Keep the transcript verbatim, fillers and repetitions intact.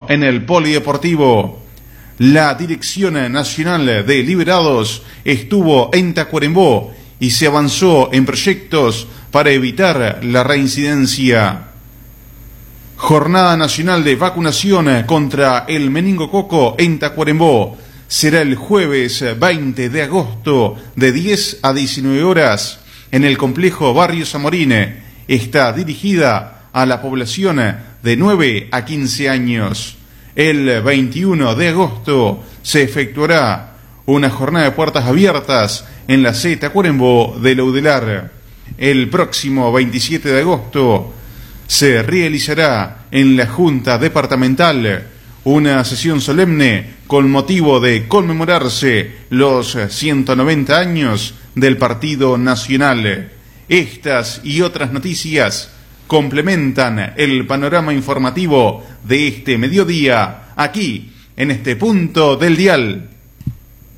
en el Polideportivo. La Dirección Nacional de Liberados estuvo en Tacuarembó y se avanzó en proyectos para evitar la reincidencia. Jornada Nacional de Vacunación contra el meningococo en Tacuarembó. Será el jueves veinte de agosto de diez a diecinueve horas en el complejo Barrio Zamorín. Está dirigida a la población de nueve a quince años. El veintiuno de agosto se efectuará una jornada de puertas abiertas en la C Tacuarembó de Laudelar. El próximo veintisiete de agosto se realizará en la Junta Departamental una sesión solemne con motivo de conmemorarse los ciento noventa años del Partido Nacional. Estas y otras noticias complementan el panorama informativo de este mediodía, aquí, en este punto del dial.